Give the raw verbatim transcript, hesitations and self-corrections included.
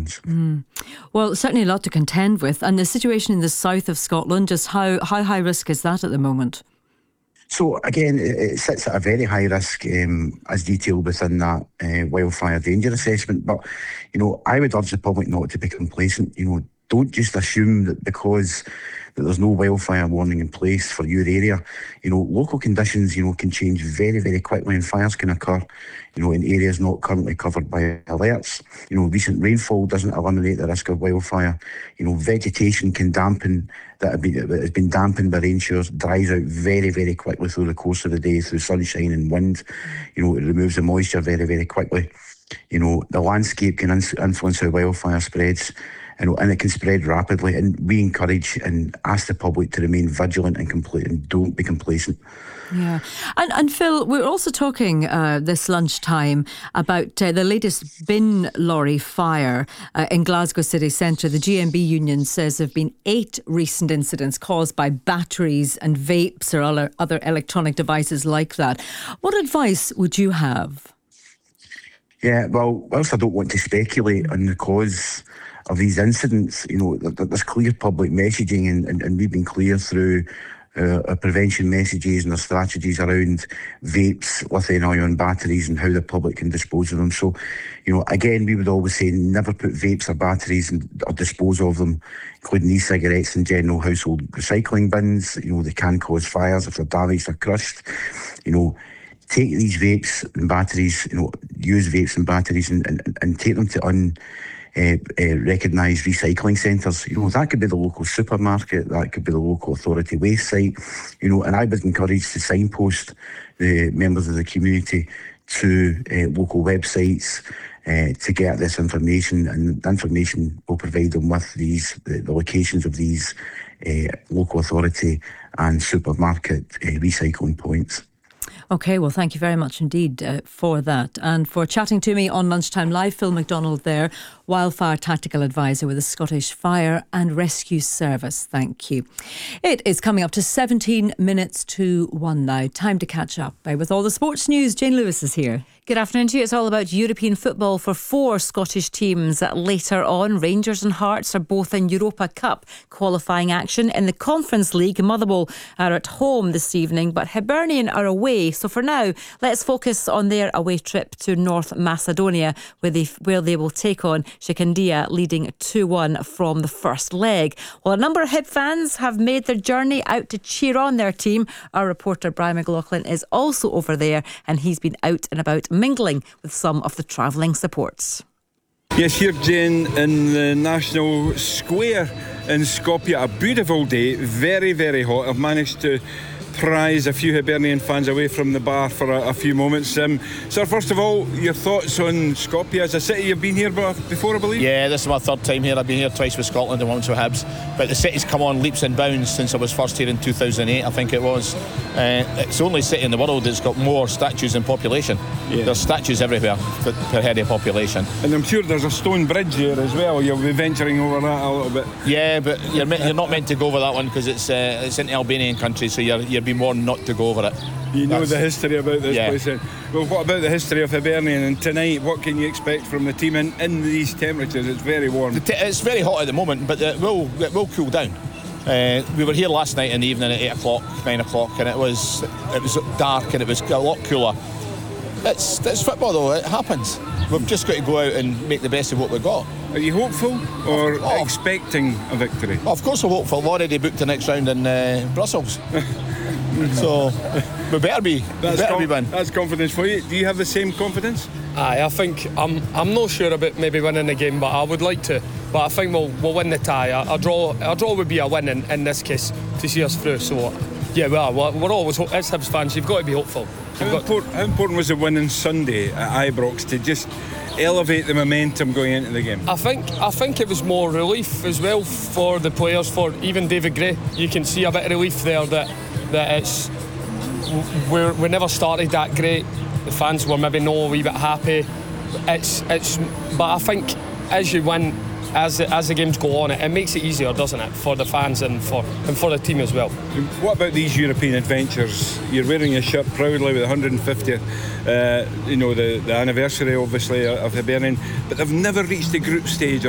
challenge. Mm. Well, certainly a lot to contend with. And the situation in the south of Scotland, just how, how high risk is that at the moment? So again, it, it sits at a very high risk, um, as detailed within that uh, wildfire danger assessment. But, you know, I would urge the public not to be complacent. You know, don't just assume that because that there's no wildfire warning in place for your area. You know, local conditions, you know, can change very, very quickly, and fires can occur, you know, in areas not currently covered by alerts. You know, recent rainfall doesn't eliminate the risk of wildfire. You know, vegetation can dampen, that have been, that has been dampened by rain showers, dries out very, very quickly through the course of the day through sunshine and wind. You know, it removes the moisture very, very quickly. You know, the landscape can influence how wildfire spreads. And, and it can spread rapidly, and we encourage and ask the public to remain vigilant and complete and don't be complacent. Yeah. And, and Phil, we're also talking uh, this lunchtime about uh, the latest bin lorry fire uh, in Glasgow city centre. The G M B union says there have been eight recent incidents caused by batteries and vapes or other, other electronic devices like that. What advice would you have? Yeah, well, whilst I don't want to speculate on the cause of these incidents, you know, there's clear public messaging, and, and, and we've been clear through uh, our prevention messages and our strategies around vapes, lithium-ion batteries, and how the public can dispose of them. So, you know, again, we would always say never put vapes or batteries and, or dispose of them, including e-cigarettes, in general household recycling bins. You know, they can cause fires if they're damaged or crushed. You know, take these vapes and batteries, you know, use vapes and batteries and, and, and take them to un... Uh, uh, recognised recycling centres. You know, that could be the local supermarket, that could be the local authority waste site. You know, and I would encourage to signpost the members of the community to uh, local websites uh, to get this information, and the information will provide them with these the, the locations of these uh, local authority and supermarket uh, recycling points. OK, well, thank you very much indeed uh, for that. And for chatting to me on Lunchtime Live, Phil McDonald there, Wildfire Tactical Advisor with the Scottish Fire and Rescue Service. Thank you. It is coming up to seventeen minutes to one now. Time to catch up uh, with all the sports news. Jane Lewis is here. Good afternoon to you. It's all about European football for four Scottish teams. Later on, Rangers and Hearts are both in Europa Cup qualifying action. In the Conference League, Motherwell are at home this evening, but Hibernian are away. So for now, let's focus on their away trip to North Macedonia, where they, where they will take on Shikandia, leading two one from the first leg. Well, a number of Hib fans have made their journey out to cheer on their team. Our reporter Brian McLaughlin is also over there, and he's been out and about mingling with some of the travelling supports. Yes, here, Jane, in the National Square in Skopje. A beautiful day, very, very hot. I've managed to prise a few Hibernian fans away from the bar for a, a few moments. Um, sir, first of all, your thoughts on Skopje as a city? You've been here before, I believe? Yeah, this is my third time here. I've been here twice with Scotland and once with Hibs. But the city's come on leaps and bounds since I was first here in two thousand eight, I think it was. Uh, it's the only city in the world that's got more statues in population. Yeah. There's statues everywhere per, per head of population. And I'm sure there's a stone bridge here as well. You'll be venturing over that a little bit. Yeah, but you're, you're not meant to go over that one because it's uh, it's in Albanian country, so you're, you'd be warned not to go over it. You know That's, the history about this yeah. place. Then. Well, what about the history of Hibernian? And tonight, what can you expect from the team in, in these temperatures? It's very warm. T- it's very hot at the moment, but it will, it will cool down. Uh, we were here last night in the evening at eight o'clock, nine o'clock, and it was it was dark and it was a lot cooler. It's, it's football though, it happens. We've just got to go out and make the best of what we've got. Are you hopeful or oh, expecting a victory? Of course I'm hopeful. We've already booked the next round in uh, Brussels. So we better be. That's, better com- be win. that's confidence for you. Do you have the same confidence? Aye, I think I'm I'm not sure about maybe winning the game, but I would like to. But I think we'll we'll win the tie. A, a draw a draw would be a win in, in this case to see us through. So yeah, well, we're always as Hibs fans, you've got to be hopeful. How, import, how important was the win on Sunday at Ibrox to just elevate the momentum going into the game? I think I think it was more relief as well for the players, for even David Gray. You can see a bit of relief there that that it's we're, we never started that great. The fans were maybe not a wee bit happy. It's it's but I think as you win, as the, as the games go on, it, it makes it easier, doesn't it, for the fans and for and for the team as well. What about these European adventures? You're wearing your shirt proudly with the one hundred fiftieth, uh, you know, the, the anniversary obviously of Hibernian, but they've never reached the group stage